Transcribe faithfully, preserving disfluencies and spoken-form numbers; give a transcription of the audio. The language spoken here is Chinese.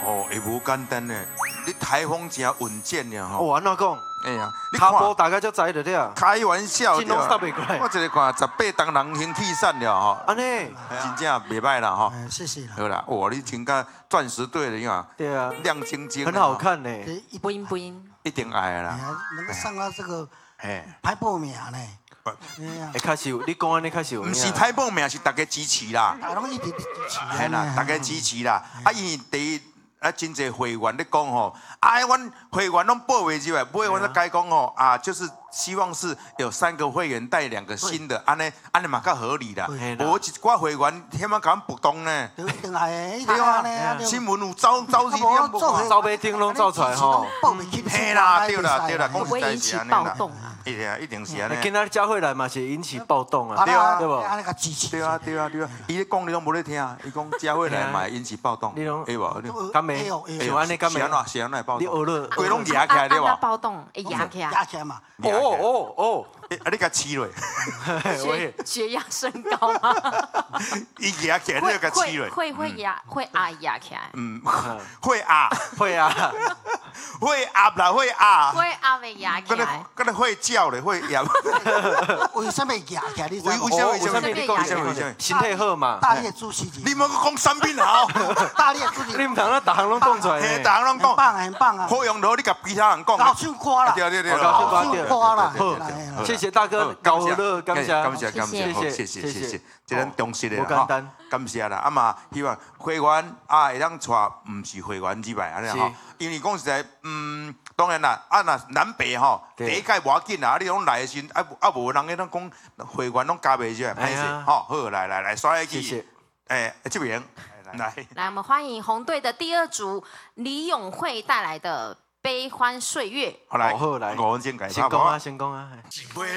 哦，也无简单呢。你台风真稳健呢吼。 我安怎讲？ 哎呀，你卡波大家就知就对啊。 开玩笑， 真拢杀袂过来。 我一个看十八当人形气散了吼。 安尼， 真正袂歹啦吼。 谢谢啦。 好啦，哇，你穿甲钻石队的呀。 对啊。 亮晶晶。 很好看呢。 不音不音。 一定爱啦。 能够上到这个， 哎， 排报名呢。 会较是有，你讲安尼较是有。 唔是排报名，是大家支持啦。 大家一直支持。 系啦，大家支持啦。啊，因为第一。啊，真侪会员咧讲吼，啊，阮会员拢报袂入来，买阮咧改讲吼，啊，就是希望是有三个会员带两个新的，安尼安尼嘛较合理啦。无一寡会员险啊甲阮不动呢。 一定系， 对啊，新闻有走走字点， 走马灯拢走出来吼。 嘿啦，对啦，对啦，讲实在引起是安尼啦。 暴动啊！ 一定一定是安尼。 今仔教会来嘛是引起暴动啊， 对啊， 对无？对啊，对啊，对啊。伊咧讲你拢无咧听，伊讲教会来嘛引起暴动， 你拢会无？ 敢没？是安尼敢没？ 是安怎？是安怎暴动？ 你学了， 规拢压起来对吧？ 无？ 暴动会压起来。 压起来嘛。 哦哦哦！ 啊，你甲饲落。 血血压升高吗？ 伊压起来，你甲饲落。 会会压会压压起来。 嗯，会压。 会啊。 会压啦，会压。 会压会压起来。 跟那会叫咧，会压。 为什么压起来？你为为什么？为什么？ 你讲为什么？身体好嘛。 大列主席。 你莫讲三品好。 大列主席。 你唔通那大行拢讲出来。 嘿，大行拢讲。 很棒很棒啊。 好用到你甲其他人讲。 高手夸啦。 对对对。 高手夸啦。 好，谢谢大哥，高乐，感谢， 感谢，感谢，谢谢，谢谢，谢谢，这咱重视的哈，感谢啦。啊嘛，希望会员啊会当带，唔是会员之外安尼吼。因为讲实在，嗯，当然啦，啊那南北吼，第一届无要紧啦，你拢来的时，啊啊无人咧拢讲会员拢加袂入来，歹势，吼，好来来来，刷下去，诶，这边来， 来，我们欢迎红队的第二组李永慧带来的《悲欢岁月》。 好来， 好来， 我先改， 先讲啊，先讲啊。